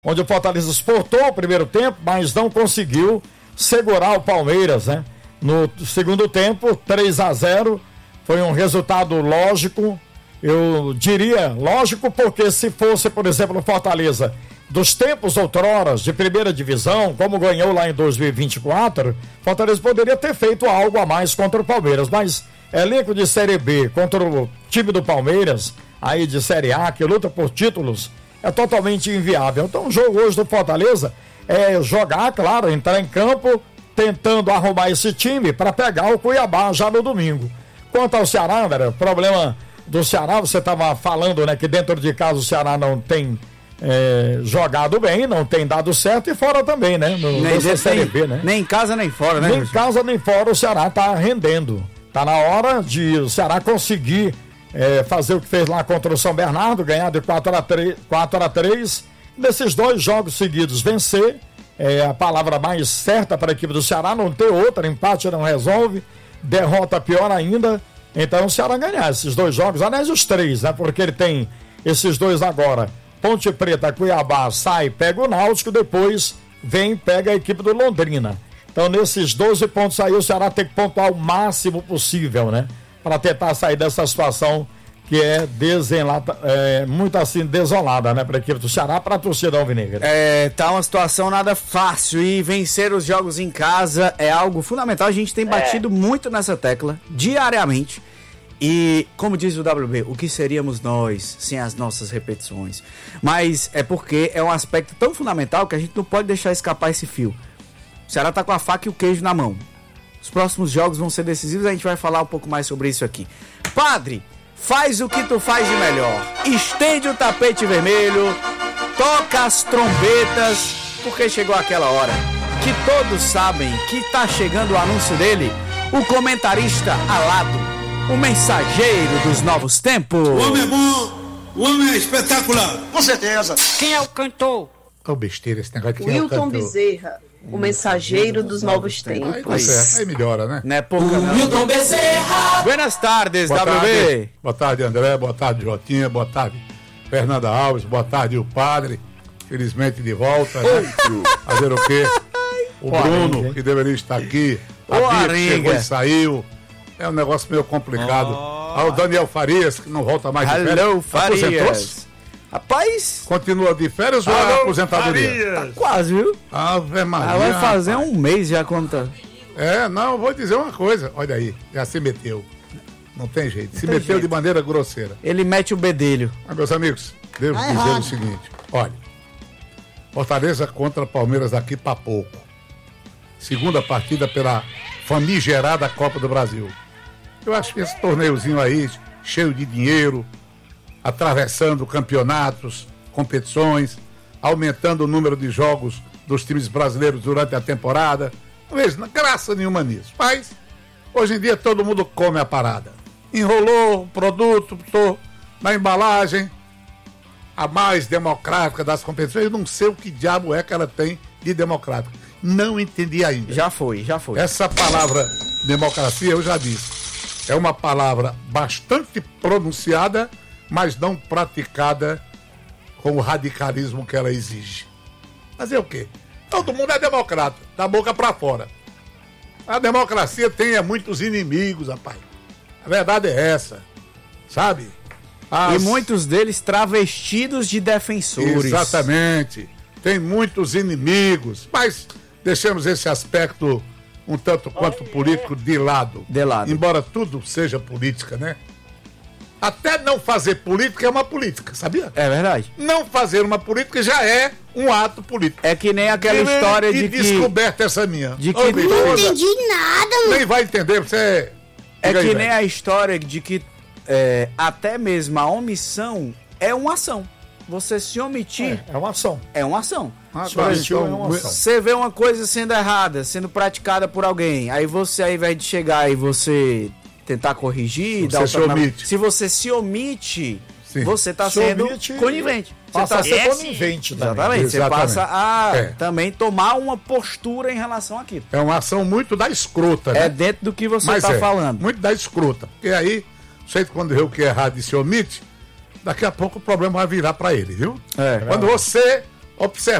onde o Fortaleza exportou o primeiro tempo, mas não conseguiu segurar o Palmeiras, né? No segundo tempo, 3-0, foi um resultado lógico, eu diria lógico, porque se fosse, por exemplo, o Fortaleza dos tempos outroras de primeira divisão, como ganhou lá em 2024, Fortaleza poderia ter feito algo a mais contra o Palmeiras, mas elenco de Série B contra o time do Palmeiras, aí de Série A, que luta por títulos, é totalmente inviável. Então o jogo hoje do Fortaleza é jogar, claro, entrar em campo, tentando arrumar esse time para pegar o Cuiabá já no domingo. Quanto ao Ceará, velho, o problema do Ceará, você estava falando, né, que dentro de casa o Ceará não tem jogado bem, não tem dado certo, e fora também, né? Nessa Série B, né? Nem em casa nem fora, né? Nem em casa nem fora o Ceará tá rendendo. Tá na hora de o Ceará conseguir fazer o que fez lá contra o São Bernardo, ganhar de 4-3, nesses 2 jogos seguidos vencer, a palavra mais certa para a equipe do Ceará, não ter outra, empate não resolve, derrota pior ainda, então o Ceará ganhar esses 2 jogos, aliás os 3, né? Porque ele tem esses 2 agora, Ponte Preta, Cuiabá, sai, pega o Náutico, depois vem, pega a equipe do Londrina. Então, nesses 12 pontos aí, o Ceará tem que pontuar o máximo possível, né? Para tentar sair dessa situação que é muito assim, desolada, né? Para a equipe do Ceará, para a torcida alvinegra. Tá uma situação nada fácil, e vencer os jogos em casa é algo fundamental. A gente tem batido muito nessa tecla, diariamente. E, como diz o WB, o que seríamos nós sem as nossas repetições? Mas é porque é um aspecto tão fundamental que a gente não pode deixar escapar esse fio. O Ceará tá com a faca e o queijo na mão. Os próximos jogos vão ser decisivos, a gente vai falar um pouco mais sobre isso aqui. Padre, faz o que tu faz de melhor. Estende o tapete vermelho, toca as trombetas, porque chegou aquela hora que todos sabem que tá chegando o anúncio dele, o comentarista alado, o mensageiro dos novos tempos. O homem é bom, o homem é espetacular. Com certeza. Quem é o cantor? Oh, besteira esse negócio de Wilton Bezerra, o mensageiro dos novos tempos. Aí melhora, né? Não é pouca, não. Wilton Bezerra. Buenas tardes, Boa WB. tarde. Boa tarde, André. Boa tarde, Jotinha. Boa tarde, Fernanda Alves. Boa tarde, o padre. Felizmente de volta, né? Fazer o quê? O Bruno, que deveria estar aqui. A Bia, que chegou e saiu. É um negócio meio complicado. O Daniel Farias, que não volta mais de férias. Alô, Farias. Rapaz, Continua de férias ou é aposentadoria? tá quase, viu? Ave Maria. Vai fazer um mês já quando Não, vou dizer uma coisa. Olha aí, já se meteu. Não tem jeito. Se meteu de maneira grosseira. ele mete o bedelho. Mas, meus amigos, devo dizer o seguinte. Olha, Fortaleza contra Palmeiras daqui para pouco. Segunda partida pela famigerada Copa do Brasil. Eu acho que esse torneiozinho aí, cheio de dinheiro, atravessando campeonatos, competições, aumentando o número de jogos dos times brasileiros durante a temporada. Não vejo graça nenhuma nisso. Mas, hoje em dia, todo mundo come a parada. Enrolou o produto, botou na embalagem, a mais democrática das competições. Eu não sei o que diabo é que ela tem de democrática. Não entendi ainda. Já foi. Essa palavra democracia, eu já disse, é uma palavra bastante pronunciada, mas não praticada com o radicalismo que ela exige. Fazer o quê? Todo mundo é democrata, da boca pra fora. A democracia tem muitos inimigos, rapaz. A verdade é essa, sabe? E muitos deles travestidos de defensores. Exatamente. Tem muitos inimigos, mas deixemos esse aspecto um tanto quanto político de lado. Embora tudo seja política, né? Até não fazer política é uma política, sabia? É verdade. Não fazer uma política já é um ato político. É que nem aquela história de que... descoberta essa minha. De que... Não entendi nada, mano. Nem vai entender, você... É que nem a história de que até mesmo a omissão é uma ação. Você se omitir... É uma ação. É uma ação. Por exemplo, é uma ação. Você vê uma coisa sendo errada, sendo praticada por alguém, aí você, ao invés de chegar e você tentar corrigir... Se você se omite, sim, você está sendo conivente. Passa a ser conivente também. Exatamente. Você passa a também tomar uma postura em relação àquilo. É uma ação muito da escrota, né? É dentro do que você está falando. Muito da escrota. Porque aí, você quando vê o que é errado e se omite, daqui a pouco o problema vai virar para ele, viu? Quando você Observe.